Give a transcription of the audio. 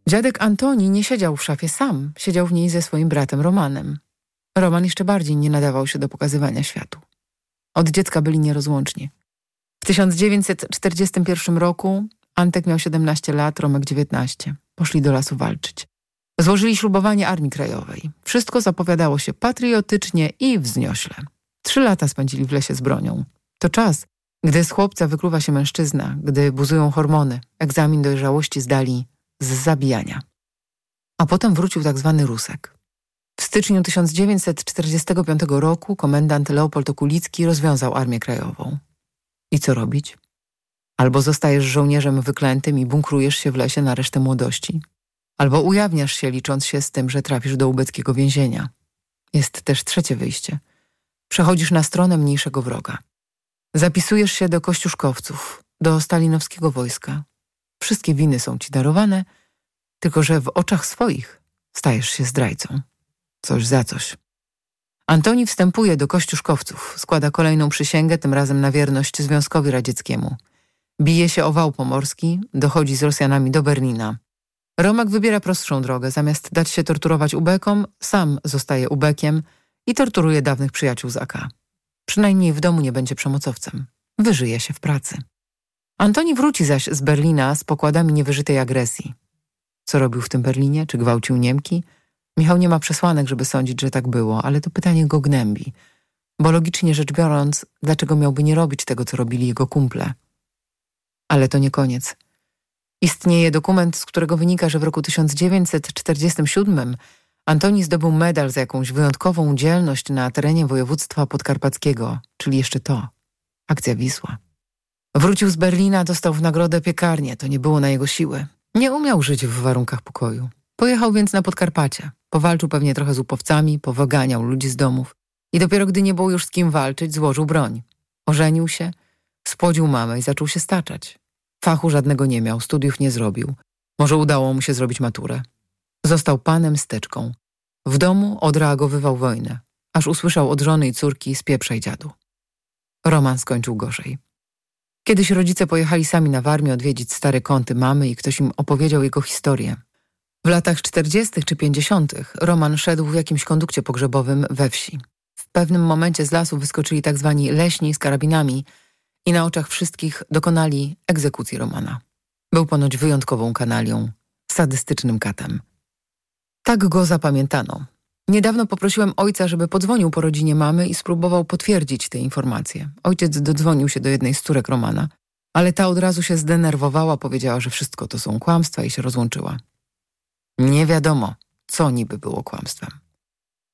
Dziadek Antoni nie siedział w szafie sam, siedział w niej ze swoim bratem Romanem. Roman jeszcze bardziej nie nadawał się do pokazywania światu. Od dziecka byli nierozłączni. W 1941 roku Antek miał 17 lat, Romek 19. Poszli do lasu walczyć. Złożyli ślubowanie Armii Krajowej. Wszystko zapowiadało się patriotycznie i wzniośle. 3 lata spędzili w lesie z bronią. To czas, gdy z chłopca wykluwa się mężczyzna, gdy buzują hormony. Egzamin dojrzałości zdali z zabijania. A potem wrócił tak zwany Rusek. W styczniu 1945 roku komendant Leopold Okulicki rozwiązał Armię Krajową. I co robić? Albo zostajesz żołnierzem wyklętym i bunkrujesz się w lesie na resztę młodości, albo ujawniasz się, licząc się z tym, że trafisz do ubeckiego więzienia. Jest też trzecie wyjście. Przechodzisz na stronę mniejszego wroga. Zapisujesz się do kościuszkowców, do stalinowskiego wojska. Wszystkie winy są ci darowane, tylko że w oczach swoich stajesz się zdrajcą. Coś za coś. Antoni wstępuje do kościuszkowców, składa kolejną przysięgę, tym razem na wierność Związkowi Radzieckiemu. Bije się o wał pomorski, dochodzi z Rosjanami do Berlina. Romek wybiera prostszą drogę. Zamiast dać się torturować ubekom, sam zostaje ubekiem i torturuje dawnych przyjaciół z AK. Przynajmniej w domu nie będzie przemocowcem. Wyżyje się w pracy. Antoni wróci zaś z Berlina z pokładami niewyżytej agresji. Co robił w tym Berlinie? Czy gwałcił Niemki? Michał nie ma przesłanek, żeby sądzić, że tak było, ale to pytanie go gnębi. Bo logicznie rzecz biorąc, dlaczego miałby nie robić tego, co robili jego kumple? Ale to nie koniec. Istnieje dokument, z którego wynika, że w roku 1947 Antoni zdobył medal za jakąś wyjątkową dzielność na terenie województwa podkarpackiego, czyli jeszcze to, akcja Wisła. Wrócił z Berlina, dostał w nagrodę piekarnię, to nie było na jego siły. Nie umiał żyć w warunkach pokoju. Pojechał więc na Podkarpacie. Powalczył pewnie trochę z upowcami, powyganiał ludzi z domów i dopiero gdy nie było już z kim walczyć, złożył broń. Ożenił się, spłodził mamę i zaczął się staczać. Fachu żadnego nie miał, studiów nie zrobił. Może udało mu się zrobić maturę. Został panem steczką. W domu odreagowywał wojnę, aż usłyszał od żony i córki: spieprzaj, dziadu. Roman skończył gorzej. Kiedyś rodzice pojechali sami na Warmię odwiedzić stare kąty mamy i ktoś im opowiedział jego historię. W latach 40. czy 50. Roman szedł w jakimś kondukcie pogrzebowym we wsi. W pewnym momencie z lasu wyskoczyli tak zwani leśni z karabinami i na oczach wszystkich dokonali egzekucji Romana. Był ponoć wyjątkową kanalią, sadystycznym katem. Tak go zapamiętano. Niedawno poprosiłem ojca, żeby podzwonił po rodzinie mamy i spróbował potwierdzić te informacje. Ojciec dodzwonił się do jednej z córek Romana, ale ta od razu się zdenerwowała, powiedziała, że wszystko to są kłamstwa i się rozłączyła. Nie wiadomo, co niby było kłamstwem.